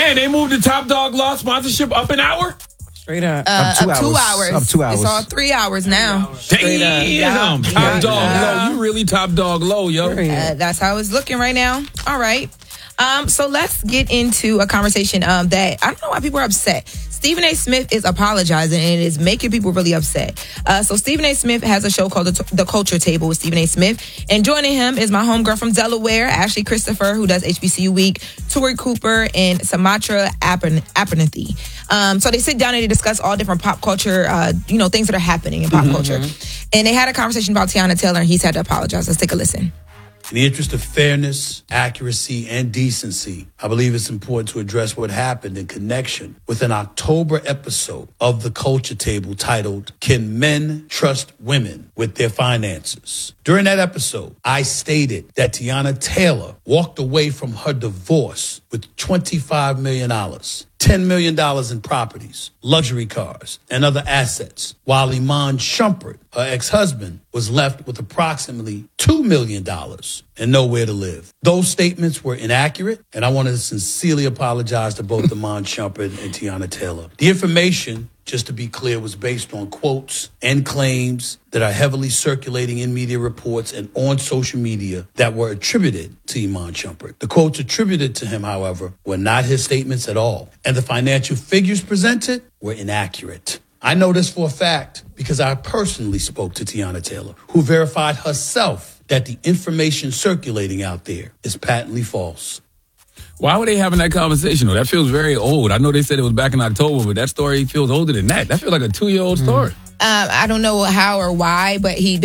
Man, they moved the Top Dog Law sponsorship up an hour? Straight up. Up 2 hours. Up 2 hours. It's all 3 hours now. Damn. Top Dog Low. You really Top Dog Low, yo. That's how it's looking right now. All right. So let's get into a conversation that I don't know why people are upset. Stephen A. Smith is apologizing, and it is making people really upset. So Stephen A. Smith has a show called The Culture Table with Stephen A. Smith. And joining him is my homegirl from Delaware, Ashley Christopher, who does HBCU Week, Tori Cooper, and Sumatra Abernathy. So they sit down and they discuss all different pop culture, things that are happening in pop culture. And they had a conversation about Tiana Taylor, and he's had to apologize. Let's take a listen. In the interest of fairness, accuracy, and decency, I believe it's important to address what happened in connection with an October episode of The Culture Table titled, Can Men Trust Women with Their Finances? During that episode, I stated that Tiana Taylor walked away from her divorce with $25 million. $10 million in properties, luxury cars, and other assets, while Iman Shumpert, her ex-husband, was left with approximately $2 million and nowhere to live. Those statements were inaccurate, and I want to sincerely apologize to both Iman Shumpert and Tiana Taylor. The information, just to be clear, was based on quotes and claims that are heavily circulating in media reports and on social media that were attributed to Iman Shumpert. The quotes attributed to him, however, were not his statements at all, and the financial figures presented were inaccurate. I know this for a fact because I personally spoke to Tiana Taylor, who verified herself that the information circulating out there is patently false. Why were they having that conversation? That feels very old. I know they said it was back in October, but that story feels older than that. That feels like a 2-year-old story. I don't know how or why, but him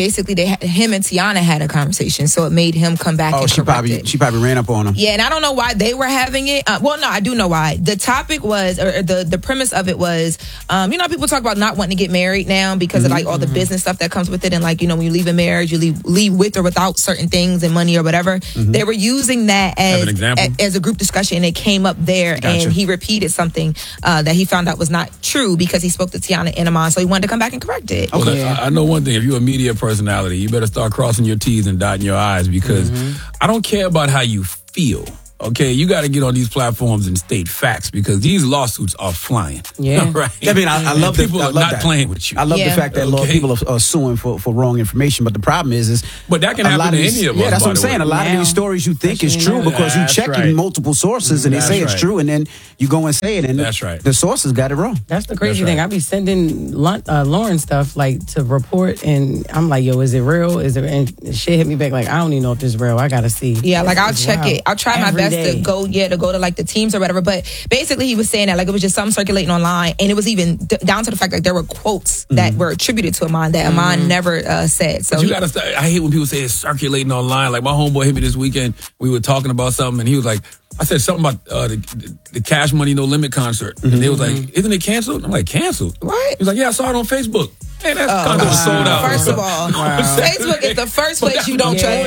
and Tiana had a conversation, so it made him come back and correct it. She probably ran up on him. Yeah, and I don't know why they were having it. No, I do know why. The topic was, or the premise of it was, people talk about not wanting to get married now because of like all the business stuff that comes with it, and like when you leave a marriage, you leave with or without certain things and money or whatever. They were using that as a group discussion, and it came up there, and he repeated something that he found out was not true because he spoke to Tiana and Iman, so he wanted to come back and correct it. Okay. Well, I know one thing. If you're a media personality, you better start crossing your T's and dotting your I's because I don't care about how you feel. Okay, you got to get on these platforms and state facts because these lawsuits are flying. Yeah, right. I mean, I love that people are not playing with you. I love the fact that people are suing for wrong information, but the problem is, but that can happen to any of us. Yeah, that's what I'm saying. A lot of these stories you think is true because you check in multiple sources and they say it's true, and then you go and say it, and the sources got it wrong. That's the crazy thing. I be sending Lauren stuff like to report, and I'm like, "Yo, is it real? Is it?" And she hit me back like, "I don't even know if this is real. I gotta see." Yeah, like I'll check it. I'll try my best to go to like the teams or whatever, but basically he was saying that like it was just something circulating online, and it was even down to the fact that there were quotes that were attributed to Iman that Iman never said. So you gotta start, I hate when people say it's circulating online. Like my homeboy hit me this weekend, we were talking about something, and he was like, I said something about the Cash Money No Limit concert, and they was like, isn't it canceled? I'm like, canceled? What? He was like, yeah, I saw it on Facebook. Man, that concert sold out. First of all, Facebook is the first place you don't trust.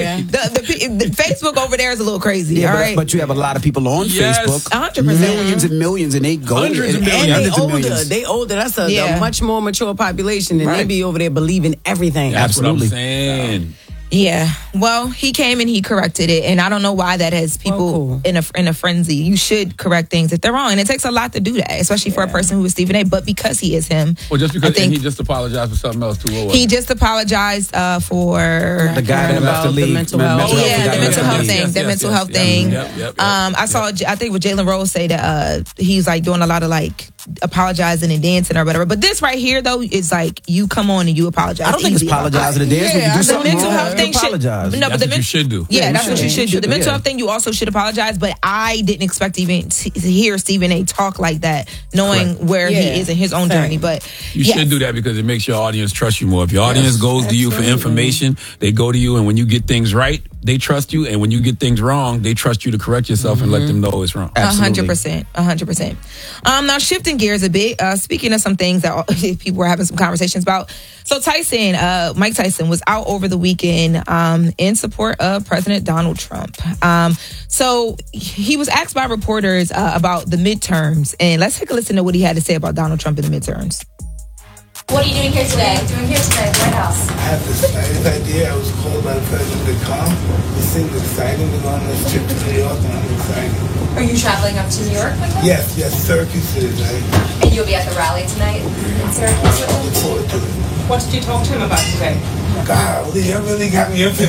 The Facebook over there is a little crazy. Yeah, all right, but you have a lot of people on Facebook, 100%, millions and millions, and they go hundreds of millions. And they older. That's a much more mature population, and they be over there believing everything. That's what I'm saying. Yeah, well, he came and he corrected it, and I don't know why that has people in a frenzy. You should correct things if they're wrong, and it takes a lot to do that, especially for a person who is Stephen A. But because he is him, well, just because he just apologized for something else too. He just apologized for the guy that left the league. The mental health. The mental health thing. The mental health thing. I saw. I think with Jalen Rose say that he's like doing a lot of like apologizing and dancing or whatever. But this right here though is like you come on and you apologize. I don't think it's apologizing and dancing. When you do something mental wrong, health thing apologize. No, but you should do. Yeah, that's what you should do. The mental health thing, you also should apologize. But I didn't expect even to hear Stephen A. talk like that, knowing where he is in his own journey. But you should do that because it makes your audience trust you more. If your audience goes to you for information, they go to you, and when you get things right, they trust you, and when you get things wrong, they trust you to correct yourself and let them know it's wrong. 100%. Now shifting gears a bit. Speaking of some things that people were having some conversations about. So Mike Tyson was out over the weekend in support of President Donald Trump. So he was asked by reporters about the midterms, and let's take a listen to what he had to say about Donald Trump in the midterms. What are you doing here today? White House. I have this nice idea. I was called by the president to come. This seems exciting. We're going on this trip to New York, and I'm excited. Are you traveling up to New York? Yes, Syracuse is, right? And you'll be at the rally tonight in Syracuse? I look forward to it. What did you talk to him about today? Golly, you really got me up here.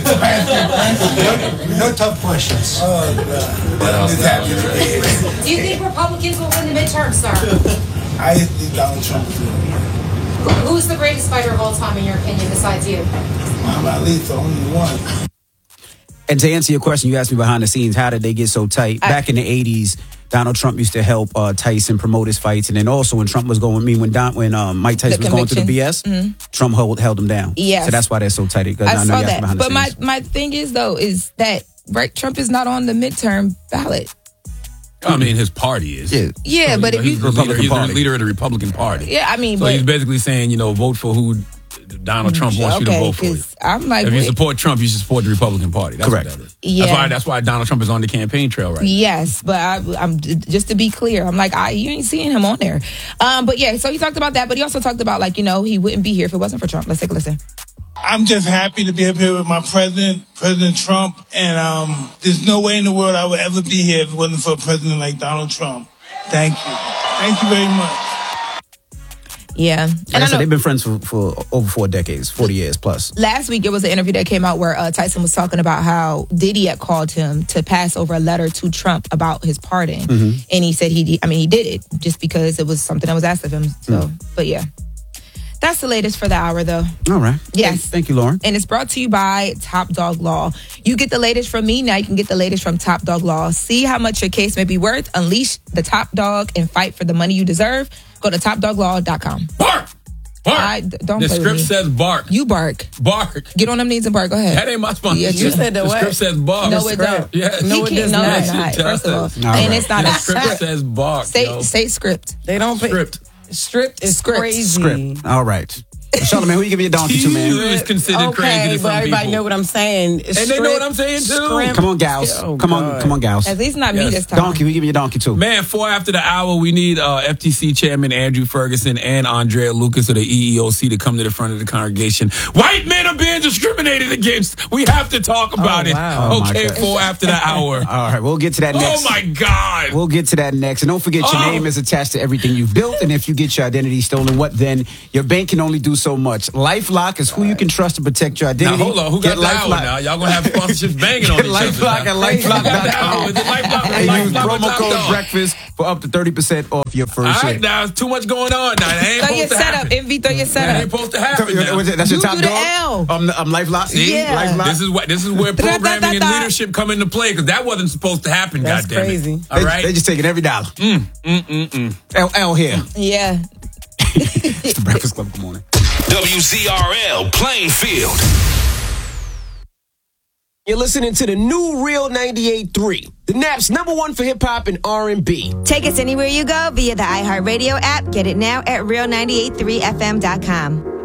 No tough questions. Oh, God. I'm just happy to be here. Do you think Republicans will win the midterms, sir? I think Donald Trump will win. Who's the greatest fighter of all time, in your opinion, besides you? Muhammad Ali's the only one. And to answer your question, you asked me behind the scenes, how did they get so tight? Back in the 80s, Donald Trump used to help Tyson promote his fights. And then also when Trump was going, when Mike Tyson was going through the BS, Trump held him down. Yes. So that's why they're so tight. I saw that. But my thing is, though, is that Trump is not on the midterm ballot. I mean, his party is. Yeah, so, but if he's the leader of the Republican Party. Yeah, I mean, so he's basically saying, vote for who Donald Trump wants you to vote for. I'm like, if you support Trump, you should support the Republican Party. That's correct. What that is. Yeah, that's why Donald Trump is on the campaign trail right now. Yes, but I'm just to be clear, I'm like, you ain't seeing him on there. But yeah, so he talked about that, but he also talked about he wouldn't be here if it wasn't for Trump. Let's take a listen. I'm just happy to be up here with my President Trump, and there's no way in the world I would ever be here if it wasn't for a president like Donald Trump. Thank you. Thank you very much. Yeah. And I said, they've been friends for over 4 decades, 40 years plus. Last week, it was an interview that came out where Tyson was talking about how Diddy had called him to pass over a letter to Trump about his pardon. Mm-hmm. And he said he did it just because it was something that was asked of him. So, But yeah. That's the latest for the hour, though. All right. Yes. Thank you, Lauren. And it's brought to you by Top Dog Law. You get the latest from me. Now you can get the latest from Top Dog Law. See how much your case may be worth. Unleash the top dog and fight for the money you deserve. Go to topdoglaw.com. Bark! Don't the play script with me. says bark. You bark. Bark. Get on them knees and bark. Go ahead. That ain't my sponsor. Yeah, you said the what? script says bark. No, it don't. Yes. No, it does not. First of all. And it's not the a script says bark. Say script. They don't pay. Stripped is crazy. Script. All right. Charlamagne, who you giving your donkey to, man? is considered crazy to some everybody people. know what I'm saying. And they know what I'm saying, too. Come on, gals. Come on, gals. At least not me this time. Donkey, who you giving your donkey to? Man, 4 after the hour, we need FTC Chairman Andrew Ferguson and Andrea Lucas of the EEOC to come to the front of the congregation. White men are being discriminated against. We have to talk about it. Wow. Okay, 4 after the hour. All right, we'll get to that next. Oh, my God. We'll get to that next. And don't forget, your name is attached to everything you've built. And if you get your identity stolen, what then? Your bank can only do so much. LifeLock is who you can trust to protect your identity. Now, hold on. Who got that one now? Y'all going to have sponsorships banging on each other. LifeLock at LifeLock.com. And use promo code breakfast for up to 30% off your first share. All right, share. now, it's too much going on now. That ain't Throw your setup. Envy, throw your setup. That ain't supposed to happen now. That's your top do dog? LifeLock? See? Yeah. LifeLock? This is where programming and leadership come into play, because that wasn't supposed to happen, That's goddammit. crazy. All right? They just taking every dollar. L here. Yeah. It's the Breakfast Club. Good morning. WZRL Plainfield. You're listening to the new Real 98.3, the Nap's #1 for hip hop and R&B. Take us anywhere you go via the iHeartRadio app. Get it now at real983fm.com.